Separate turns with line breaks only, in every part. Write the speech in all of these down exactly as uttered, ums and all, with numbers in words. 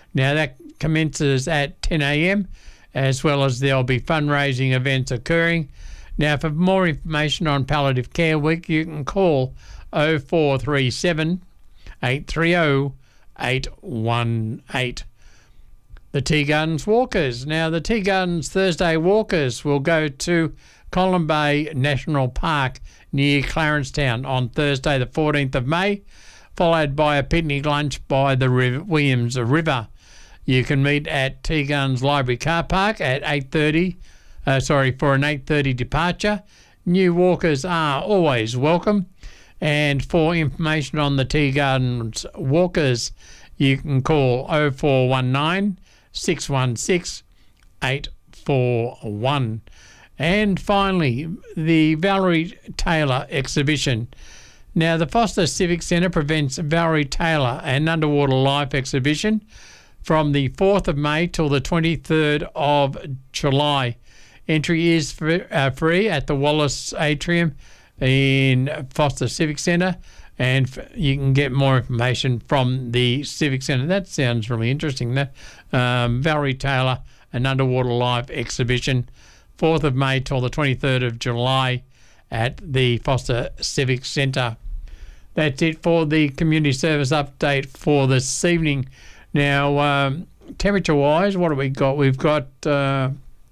Now, that commences at ten a.m, as well as there'll be fundraising events occurring. Now, for more information on Palliative Care Week, you can call oh four three seven, eight three oh, eight one eight. The Tea Gardens Walkers. Now, the Tea Gardens Thursday Walkers will go to Colin Bay National Park near Clarencetown on Thursday the fourteenth of May, followed by a picnic lunch by the River, Williams River. You can meet at Tea Gardens Library Car Park at eight thirty, uh, sorry, for an eight thirty departure. New walkers are always welcome. And for information on the Tea Gardens Walkers, you can call oh four one nine, six one six, eight four one. And finally, the Valerie Taylor exhibition. Now, the Foster Civic Centre presents Valerie Taylor, an underwater life exhibition from the fourth of May till the twenty-third of July. Entry is free, uh, free at the Wallace Atrium in Foster Civic Centre, and f- you can get more information from the Civic Centre. That sounds really interesting. That um, Valerie Taylor, an underwater life exhibition, fourth of May till the twenty-third of July at the Foster Civic Centre. That's it for the community service update for this evening. Now, um, temperature-wise, what have we got? We've got uh,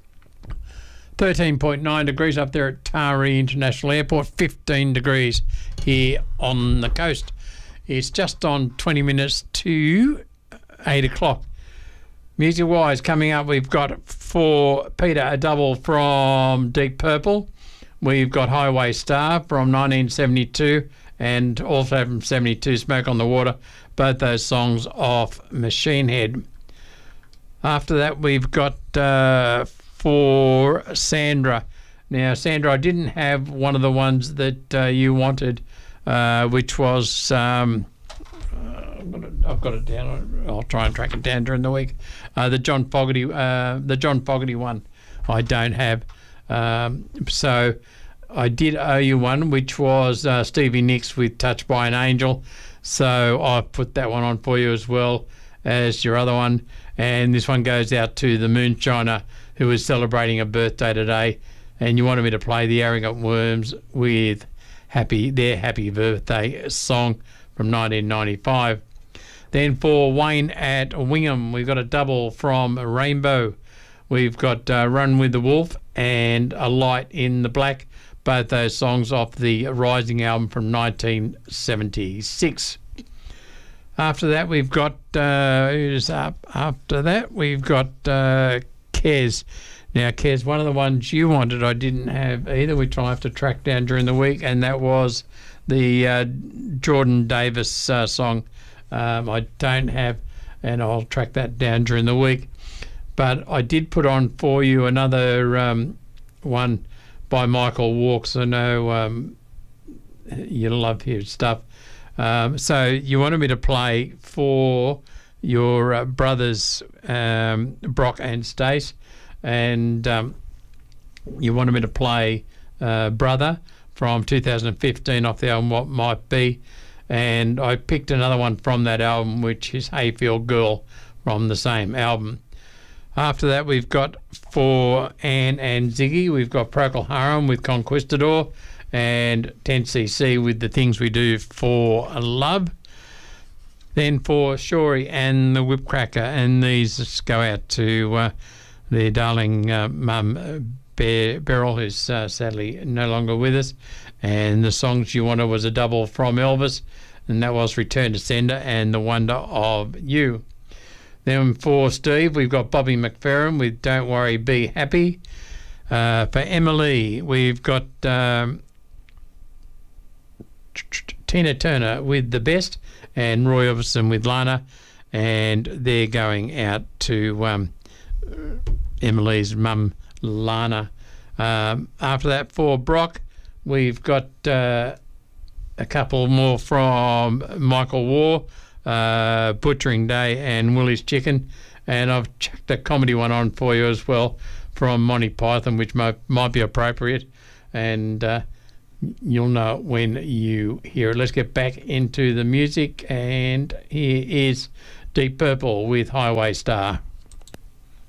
thirteen point nine degrees up there at Taree International Airport, fifteen degrees here on the coast. It's just on twenty minutes to eight o'clock. Music-wise, coming up, we've got for Peter a double from Deep Purple. We've got Highway Star from nineteen seventy-two and also from seventy-two, Smoke on the Water, both those songs off Machine Head. After that, we've got uh, for Sandra. Now, Sandra, I didn't have one of the ones that uh, you wanted, uh, which was... Um, I've got, it, I've got it down. I'll try and track it down during the week. Uh, the John Fogerty, uh, the John Fogerty one, I don't have. Um, so I did owe you one, which was uh, Stevie Nicks with "Touched by an Angel." So I've put that one on for you as well as your other one. And this one goes out to the Moonshiner, who is celebrating a birthday today. And you wanted me to play the Arrogant Worms with "Happy," their "Happy Birthday" song from nineteen ninety-five. Then for Wayne at Wingham, we've got a double from Rainbow. We've got uh, Run with the Wolf and A Light in the Black, both those songs off the Rising album from nineteen seventy-six. After that, we've got, uh, who's up? After that, we've got uh, Kez. Now, Kez, one of the ones you wanted I didn't have either, which I'll have to track down during the week, and that was the uh, Jordan Davis uh, song. Um, I don't have, and I'll track that down during the week. But I did put on for you another um, one by Michael Walks. I know um, you love his stuff. Um, so you wanted me to play for your uh, brothers, um, Brock and Stace, and um, you wanted me to play uh, Brother from two thousand fifteen off the album What Might Be. And I picked another one from that album, which is Hayfield Girl from the same album. After that, we've got for Anne and Ziggy, we've got Procol Harum with Conquistador and ten C C with The Things We Do for Love. Then for Shorey and the Whipcracker, and these go out to uh, their darling uh, mum, Bear, Beryl, who's uh, sadly no longer with us. And the songs you wanted was a double from Elvis, and that was Return to Sender and The Wonder of You. Then for Steve, we've got Bobby McFerrin with Don't Worry, Be Happy. Uh, for Emily, we've got um, Tina Turner with The Best and Roy Orbison with Lana, and they're going out to um, Emily's mum, Lana. Um, after that, for Brock, we've got uh, a couple more from Michael War, uh, Butchering Day and Willie's Chicken, and I've chucked a comedy one on for you as well from Monty Python, which might, might be appropriate, and uh, you'll know it when you hear it. Let's get back into the music, and here is Deep Purple with Highway Star.